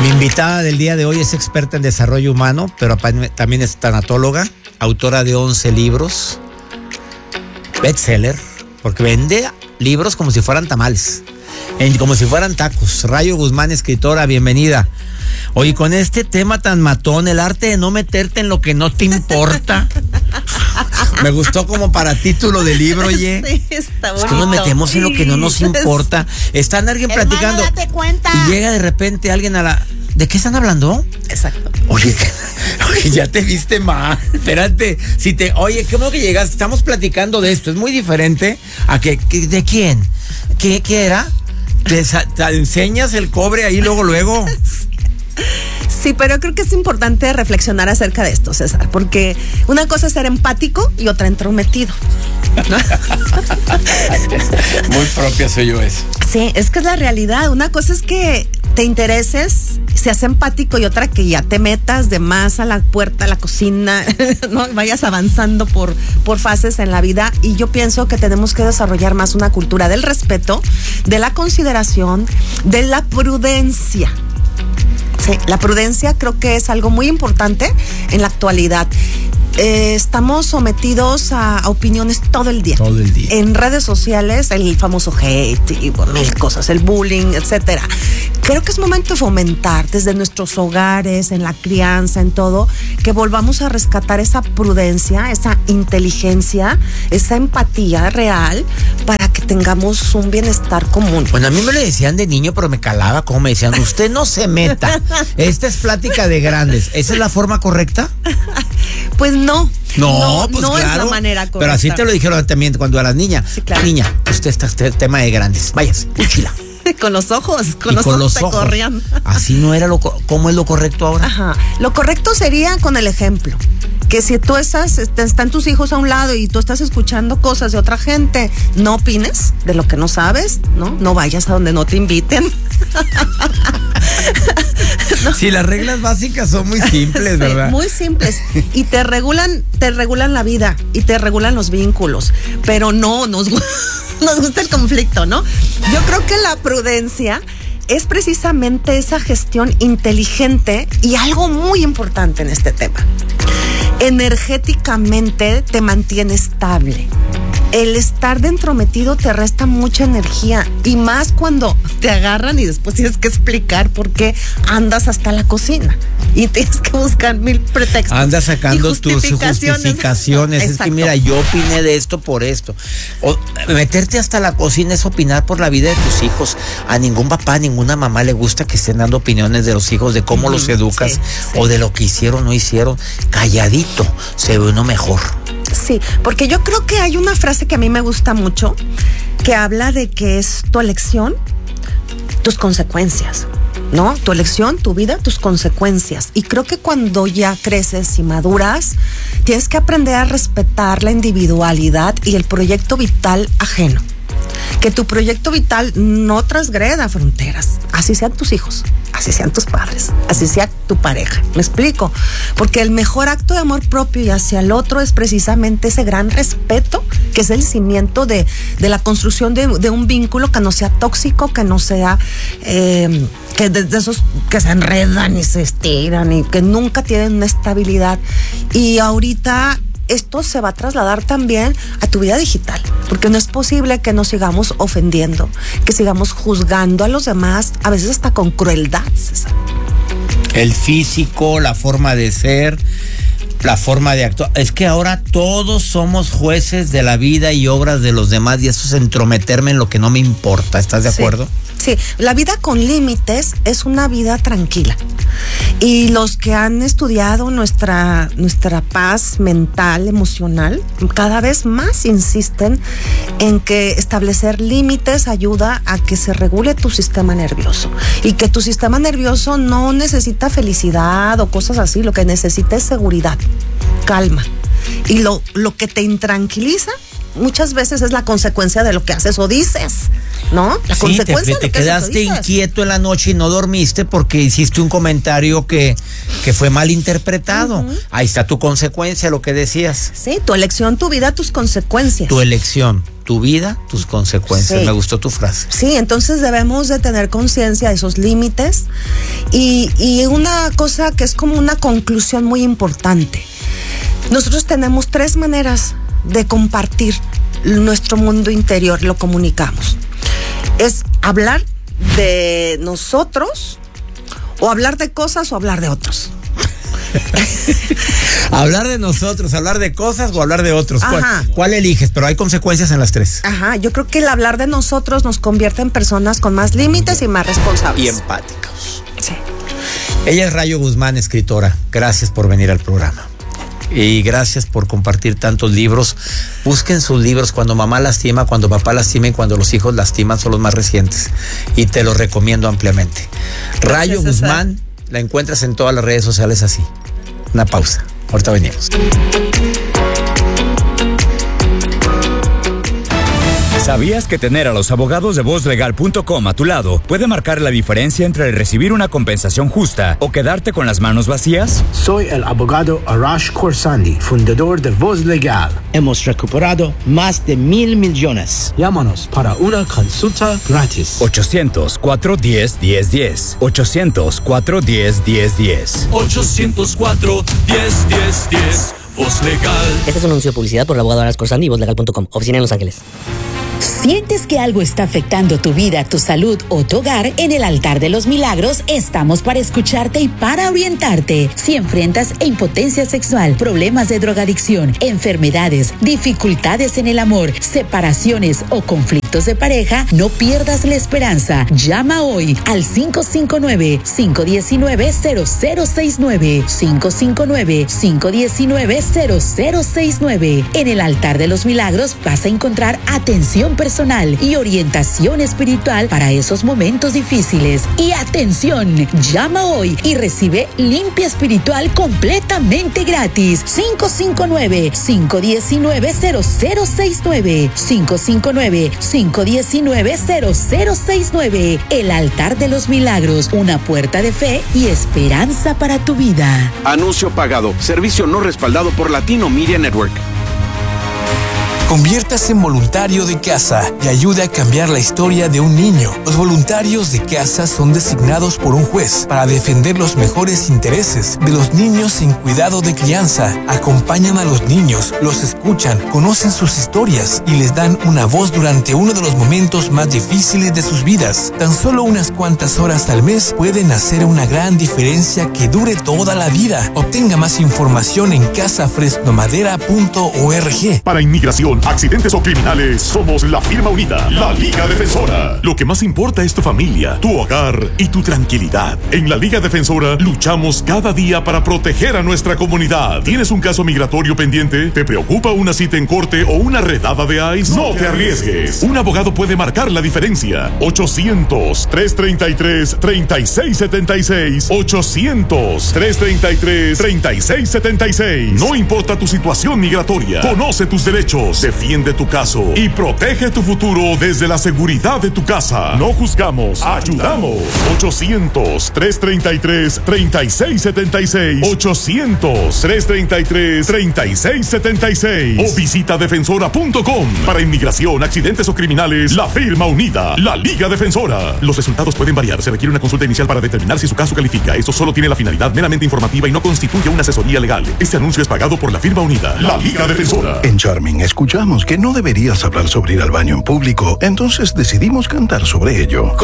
Mi invitada del día de hoy es experta en desarrollo humano, pero también es tanatóloga, autora de 11 libros, bestseller, porque vende libros como si fueran tamales, como si fueran tacos. Rayo Guzmán, escritora, bienvenida. Oye, con este tema tan matón, el arte de no meterte en lo que no te importa. Me gustó como para título de libro, oye. Sí, está bonito. Es que nos metemos en lo que no nos importa. Están alguien platicando. Date cuenta. Y llega de repente alguien a la... ¿De qué están hablando? Exacto. Oye, ya te viste mal. Espérate. Oye, ¿cómo que llegaste? Estamos platicando de esto. Es muy diferente a que ¿de quién? ¿Qué era? ¿Te enseñas el cobre ahí luego? Sí, pero creo que es importante reflexionar acerca de esto, César, porque una cosa es ser empático y otra entrometido, ¿no? Muy propia soy yo eso. Sí, es que es la realidad. Una cosa es que te intereses, seas empático, y otra que ya te metas de más a la puerta, a la cocina, ¿no? Vayas avanzando por fases en la vida. Y yo pienso que tenemos que desarrollar más una cultura del respeto, de la consideración, de la prudencia. Sí, la prudencia creo que es algo muy importante en la actualidad. Estamos sometidos a opiniones todo el día. Todo el día. En redes sociales, el famoso hate y mil cosas, el bullying, etcétera. Creo que es momento de fomentar desde nuestros hogares, en la crianza, en todo, que volvamos a rescatar esa prudencia, esa inteligencia, esa empatía real para que tengamos un bienestar común. Bueno, a mí me lo decían de niño, pero me calaba, como me decían, usted no se meta. Esta es plática de grandes. ¿Esa es la forma correcta? Pues no. No, pues no claro, es la manera correcta. Pero así te lo dijeron también cuando eras niña. Sí, claro. Niña, usted está tema de grandes. Váyase, úchila. Con los ojos, con los ojos te corrían. Así no era ¿cómo es lo correcto ahora? Ajá. Lo correcto sería con el ejemplo. Que si tú están tus hijos a un lado y tú estás escuchando cosas de otra gente, no opines de lo que no sabes, ¿no? No vayas a donde no te inviten. No. Sí, las reglas básicas son muy simples, sí, ¿verdad? Muy simples. Y te regulan la vida y te regulan los vínculos. Pero no, nos gusta el conflicto, ¿no? Yo creo que la prudencia es precisamente esa gestión inteligente y algo muy importante en este tema. Energéticamente te mantiene estable. El estar de entrometido te resta mucha energía, y más cuando te agarran y después tienes que explicar por qué andas hasta la cocina y tienes que buscar mil pretextos. Andas sacando tus justificaciones. Es que mira, yo opiné de esto por esto. O meterte hasta la cocina es opinar por la vida de tus hijos. A ningún papá, a ninguna mamá le gusta que estén dando opiniones de los hijos, de cómo los educas, sí. O de lo que hicieron o no hicieron. Calladito se ve uno mejor. Sí, porque yo creo que hay una frase que a mí me gusta mucho, que habla de que es tu elección, tus consecuencias, ¿no? Tu elección, tu vida, tus consecuencias. Y creo que cuando ya creces y maduras, tienes que aprender a respetar la individualidad y el proyecto vital ajeno. Que tu proyecto vital no transgreda fronteras, así sean tus hijos, así sean tus padres, así sea tu pareja. ¿Me explico? Porque el mejor acto de amor propio y hacia el otro es precisamente ese gran respeto, que es el cimiento de la construcción de un vínculo que no sea tóxico, que no sea que de esos que se enredan y se estiran y que nunca tienen una estabilidad. Y ahorita esto se va a trasladar también a tu vida digital, porque no es posible que nos sigamos ofendiendo, que sigamos juzgando a los demás, a veces hasta con crueldad, César. El físico, la forma de ser, la forma de actuar. Es que ahora todos somos jueces de la vida y obras de los demás, y eso es entrometerme en lo que no me importa. ¿Estás de acuerdo? Sí, la vida con límites es una vida tranquila. Y los que han estudiado nuestra paz mental, emocional, cada vez más insisten en que establecer límites ayuda a que se regule tu sistema nervioso. Y que tu sistema nervioso no necesita felicidad o cosas así, lo que necesita es seguridad, calma. Y lo que te intranquiliza muchas veces es la consecuencia de lo que haces o dices. ¿no? La consecuencia te de que quedaste eso inquieto en la noche y no dormiste porque hiciste un comentario que fue mal interpretado. Ahí está tu consecuencia, lo que decías. Sí, tu elección, tu vida, tus consecuencias. Tu elección, tu vida, tus consecuencias. Sí. Me gustó tu frase. Sí, entonces debemos de tener conciencia de esos límites y una cosa que es como una conclusión muy importante. Nosotros tenemos 3 maneras de compartir nuestro mundo interior, lo comunicamos. Es hablar de nosotros, o hablar de cosas, o hablar de otros. Hablar de nosotros, hablar de cosas o hablar de otros. ¿Cuál eliges? Pero hay consecuencias en las 3. Ajá, yo creo que el hablar de nosotros nos convierte en personas con más límites y más responsables. Y empáticos. Sí. Ella es Rayo Guzmán, escritora. Gracias por venir al programa. Y gracias por compartir tantos libros. Busquen sus libros. Cuando mamá lastima, cuando papá lastima y cuando los hijos lastiman, son los más recientes. Y te los recomiendo ampliamente. Rayo Guzmán, la encuentras en todas las redes sociales así. Una pausa. Ahorita venimos. ¿Sabías que tener a los abogados de VozLegal.com a tu lado puede marcar la diferencia entre recibir una compensación justa o quedarte con las manos vacías? Soy el abogado Arash Khorsandi, fundador de Voz Legal. Hemos recuperado más de 1,000 millones. Llámanos para una consulta gratis. 800-410-1010. 800-410-1010. 800-410-1010. Voz Legal. Este es un anuncio de publicidad por el abogado Arash Khorsandi y VozLegal.com. Oficina en Los Ángeles. ¿Sientes que algo está afectando tu vida, tu salud o tu hogar? En el Altar de los Milagros estamos para escucharte y para orientarte. Si enfrentas impotencia sexual, problemas de drogadicción, enfermedades, dificultades en el amor, separaciones o conflictos de pareja, no pierdas la esperanza. Llama hoy al 559-519-0069. 559-519-0069. En el Altar de los Milagros vas a encontrar atención personal y orientación espiritual para esos momentos difíciles. Y atención, llama hoy y recibe limpia espiritual completamente gratis. 559-519-0069. 559-519-0069. El Altar de los Milagros, una puerta de fe y esperanza para tu vida. Anuncio pagado. Servicio no respaldado por Latino Media Network. Conviértase en voluntario de casa y ayude a cambiar la historia de un niño. Los voluntarios de casa son designados por un juez para defender los mejores intereses de los niños en cuidado de crianza. Acompañan a los niños, los escuchan, conocen sus historias y les dan una voz durante uno de los momentos más difíciles de sus vidas. Tan solo unas cuantas horas al mes pueden hacer una gran diferencia que dure toda la vida. Obtenga más información en casafresnomadera.org. Para inmigración, accidentes o criminales, somos la firma unida, la Liga Defensora. Lo que más importa es tu familia, tu hogar y tu tranquilidad. En la Liga Defensora luchamos cada día para proteger a nuestra comunidad. ¿Tienes un caso migratorio pendiente? ¿Te preocupa una cita en corte o una redada de ICE? No te arriesgues. Un abogado puede marcar la diferencia. 800-333-3676. 800-333-3676. No importa tu situación migratoria. Conoce tus derechos. Defiende tu caso y protege tu futuro desde la seguridad de tu casa. No juzgamos, ayudamos. 800-333-3676. 800-333-3676. O visita defensora.com. Para inmigración, accidentes o criminales, la firma unida, la Liga Defensora. Los resultados pueden variar. Se requiere una consulta inicial para determinar si su caso califica. Esto solo tiene la finalidad meramente informativa y no constituye una asesoría legal. Este anuncio es pagado por la firma unida, la Liga Defensora. En Charming escuchamos que no deberías hablar sobre ir al baño en público, entonces decidimos cantar sobre ello.